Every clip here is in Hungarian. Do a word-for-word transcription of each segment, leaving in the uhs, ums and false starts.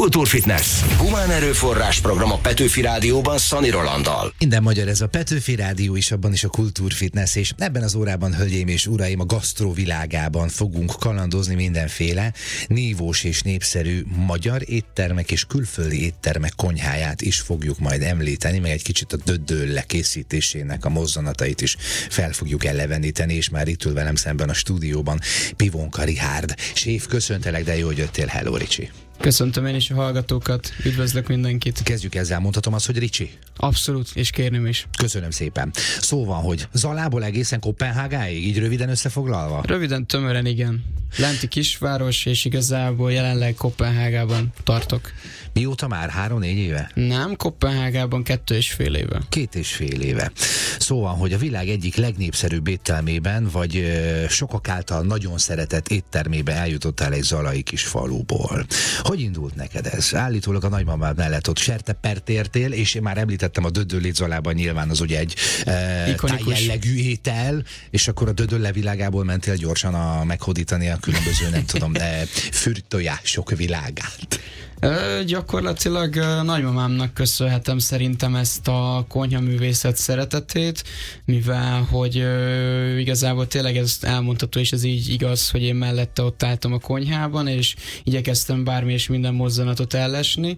Kultúrfitness. Humán erőforrás program a Petőfi Rádióban Szani Rolanddal. Minden magyar, ez a Petőfi Rádió is, abban is a Kultúrfitness, és ebben az órában, hölgyeim és uraim, a gasztró világában fogunk kalandozni mindenféle nívós és népszerű magyar éttermek és külföldi éttermek konyháját is fogjuk majd említeni, meg egy kicsit a döddölle készítésének a mozzanatait is fel fogjuk eleveníteni, és már itt ül velem szemben a stúdióban Pivonka Richárd. Séf, köszöntelek, de jó, hogy jöttél. Hello, Ricsi. Köszöntöm én is a hallgatókat, üdvözlök mindenkit. Kezdjük ezzel, mondhatom azt, hogy Ricsi? Abszolút, és kérném is. Köszönöm szépen. Szó van, hogy Zalából egészen Koppenhágáig, így röviden összefoglalva? Röviden, tömören igen. Lenti kisváros, és igazából jelenleg Koppenhágában tartok. Mióta már? Három-négy éve? Nem, Koppenhágában kettő és fél éve. Két és fél éve. Szó van, hogy a világ egyik legnépszerűbb éttermében, vagy ö, sokak által nagyon szeretett éttermébe eljutottál egy zalai kis faluból. Hogy indult neked ez? Állítólag a nagymamád mellett ott sertepert értél, és én már említettem a dödöllét Zalában, nyilván az ugye egy e, tájjellegű étel, és akkor a dödölle világából mentél gyorsan a meghódítani a különböző, nem tudom, de fürtojások világát. Ö, gyakorlatilag ö, nagymamámnak köszönhetem szerintem ezt a konyhaművészet szeretetét, mivel hogy ö, igazából tényleg ez elmondható, és ez így igaz, hogy én mellette ott álltam a konyhában, és igyekeztem bármi és minden mozzanatot ellesni.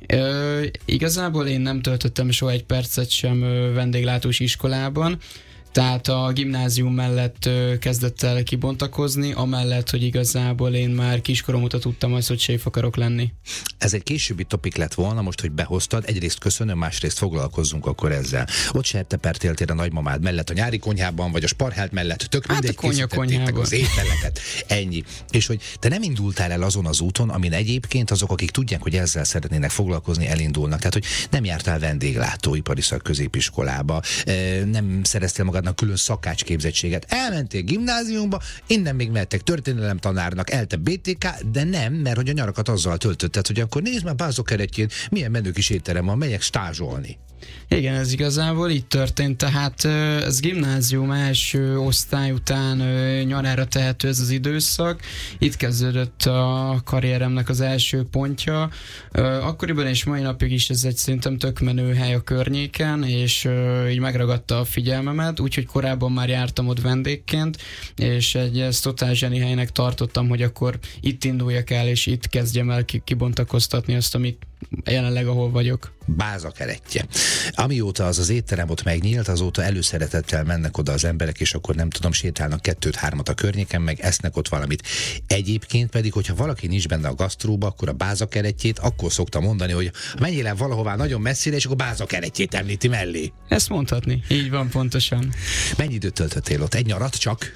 Ö, igazából én nem töltöttem soha egy percet sem ö, vendéglátós iskolában, tehát a gimnázium mellett ö, kezdett el kibontakozni, amellett, hogy igazából én már kiskorom óta tudtam azt, hogy séf akarok lenni. Ez egy későbbi topik lett volna, most, hogy behoztad, egyrészt köszönöm, másrészt foglalkozzunk akkor ezzel. Ott sertepert éltél a nagymamád mellett, a nyári konyhában, vagy a Sparhelt mellett, tök hát mindegy, készítettétek az ételeket. Ennyi. És hogy te nem indultál el azon az úton, amin egyébként azok, akik tudják, hogy ezzel szeretnének foglalkozni, elindulnak. Tehát, hogy nem jártál vendéglátóipari szakközépiskolába, nem szereztél magad külön szakácsképzettséget. Elmentél gimnáziumba, innen még mehettek történelemtanárnak, elte bé té ká, de nem, mert hogy a nyarakat azzal töltötted, hogy akkor nézd már Bázok-keretjén, milyen menő kis étterem van, megyek stázsolni. Igen, ez igazából így történt, tehát ez gimnázium első osztály után nyarára tehető ez az időszak. Itt kezdődött a karrieremnek az első pontja. Akkoriban és mai napig is ez egy szerintem tök menő hely a környéken, és így megragadta a figyelmemet, úgyhogy korábban már jártam ott vendégként, és egy ezt totál zseni helynek tartottam, hogy akkor itt induljak el, és itt kezdjem el kibontakoztatni azt, amit jelenleg ahol vagyok. Bázakeretje. Amióta az az étterem ott megnyílt, azóta előszeretettel mennek oda az emberek, és akkor nem tudom, sétálnak kettőt-hármat a környéken, meg esznek ott valamit. Egyébként pedig, hogyha valaki nincs benne a gasztróba, akkor a Bázakeretjét akkor szokta mondani, hogy menjél el valahová nagyon messzire, és akkor Bázakeretjét említi mellé. Ezt mondhatni. Így van, pontosan. Mennyi időt töltöttél ott? Egy nyarat csak?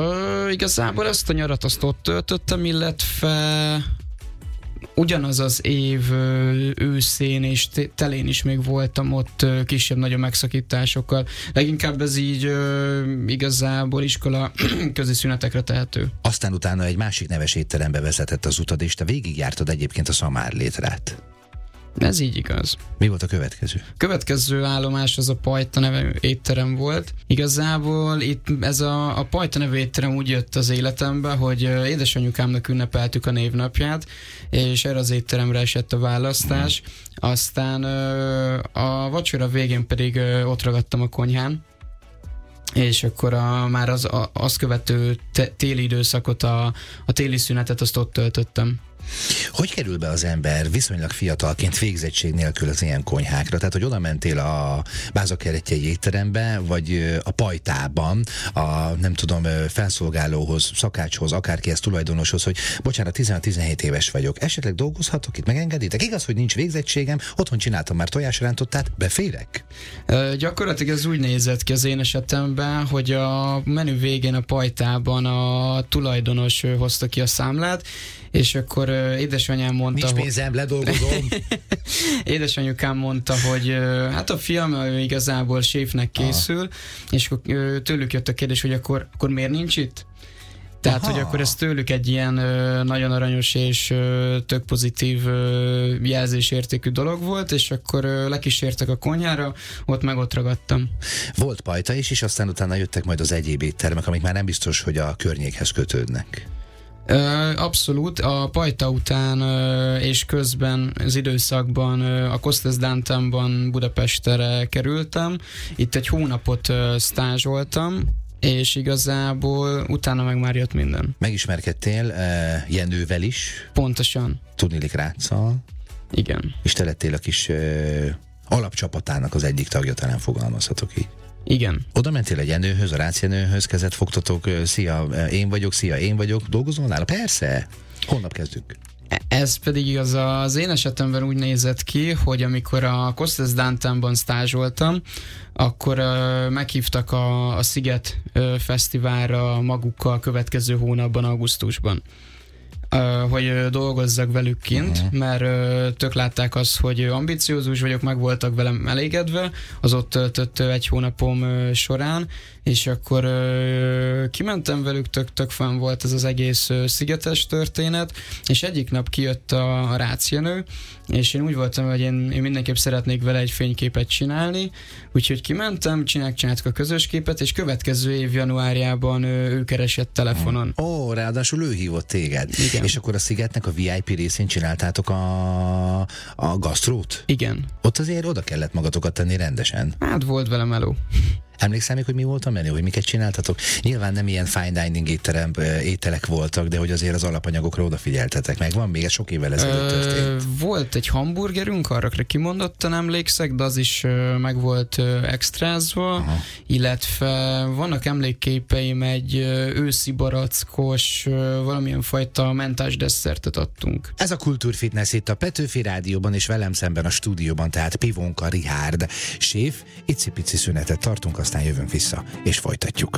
Ö, igazából ezt a nyarat azt ott töltöttem, illetve ugyanaz az év őszén és telén is még voltam ott kisebb-nagyobb megszakításokkal. Leginkább ez így ö, igazából iskola közi szünetekre tehető. Aztán utána egy másik neves étterembe vezetett az utad, és te végigjártad egyébként a Szamárlétrát. Ez így igaz. Mi volt a következő? Következő állomás az a Pajta nevű étterem volt. Igazából itt ez a, a Pajta nevű étterem úgy jött az életembe, hogy édesanyukámnak ünnepeltük a névnapját, és erre az étteremre esett a választás. Mm. Aztán a vacsora végén pedig ott ragadtam a konyhán, és akkor a, már az, a, azt követő te, téli időszakot, a, a téli szünetet azt ott töltöttem. Hogy kerül be az ember viszonylag fiatalként végzettség nélkül az ilyen konyhákra? Tehát, hogy oda mentél a Bázakertjei étterembe, vagy a Pajtában, a nem tudom, felszolgálóhoz, szakácshoz, akárkihez, tulajdonoshoz, hogy bocsánat, tizenhat-tizenhét éves vagyok, esetleg dolgozhatok itt, megengeditek? Igaz, hogy nincs végzettségem, otthon csináltam már tojásrántottát, beférek? Ö, gyakorlatilag ez úgy nézett ki az én esetemben, hogy a menü végén a Pajtában a tulajdonos hozta ki a számlát, és akkor uh, édesanyám mondta, nincs pénzem, hogy... ledolgozom. Édesanyukám mondta, hogy uh, hát a fiam ő igazából séfnek készül, ah. és akkor uh, tőlük jött a kérdés, hogy akkor, akkor miért nincs itt? Tehát, aha, hogy akkor ez tőlük egy ilyen uh, nagyon aranyos és uh, tök pozitív uh, jelzésértékű dolog volt, és akkor uh, lekísértek a konyhára, ott meg ott ragadtam. Volt Pajta is, és aztán utána jöttek majd az egyéb éttermek, amik már nem biztos, hogy a környékhez kötődnek. Abszolút. A pajta után és közben az időszakban a Kossuth Downtownban Budapestre kerültem. Itt egy hónapot stázsoltam, és igazából utána meg már jött minden. Megismerkedtél uh, Jenővel is. Pontosan. Tudniillik Ráccal. Igen. És te lettél a kis uh, alapcsapatának az egyik tagja, talán fogalmazhatok így. Igen. Oda mentél egy Jenőhöz, a Rácz Jenőhöz, kezet fogtatok, szia, én vagyok, szia, én vagyok, dolgozol nála? Persze! Holnap kezdünk. Ez pedig igaz, az én esetemben úgy nézett ki, hogy amikor a Kossuth Downtownban stázsoltam, akkor uh, meghívtak a, a Sziget uh, Fesztiválra magukkal a következő hónapban, augusztusban. Uh, hogy uh, dolgozzak velük kint, uh-huh. mert uh, tök látták azt, hogy ambiciózus vagyok, meg voltak velem elégedve, az ott töltött uh, egy hónapom uh, során, és akkor uh, kimentem velük, tök-tök fenn volt ez az egész uh, szigetes történet, és egyik nap kijött a, a Rácz Jenő, és én úgy voltam, hogy én, én mindenképp szeretnék vele egy fényképet csinálni, úgyhogy kimentem, csináltuk, csináltuk a közös képet, és következő év januárjában uh, ő keresett telefonon. Ó, oh, ráadásul ő hívott téged. Igen. És akkor a Szigetnek a vé i pé részén csináltátok a, a gasztrót? Igen. Ott azért oda kellett magatokat tenni rendesen. Hát volt vele meló. Emlékszel még, hogy mi volt a menü, hogy miket csináltatok? Nyilván nem ilyen fine dining étterem, ételek voltak, de hogy azért az alapanyagokra odafigyeltetek meg. Van még, ez sok évvel ezelőtt történt. Volt egy hamburgerünk, arra kimondottan emlékszek, de az is meg volt extrázva, aha. illetve vannak emlékképeim, egy őszi barackos, valamilyen fajta mentás desszertet adtunk. Ez a Kultúrfitness itt a Petőfi Rádióban, és velem szemben a stúdióban, tehát Pivonka Richárd séf. Icipici szünetet tartunk, aztán jövünk vissza, és folytatjuk.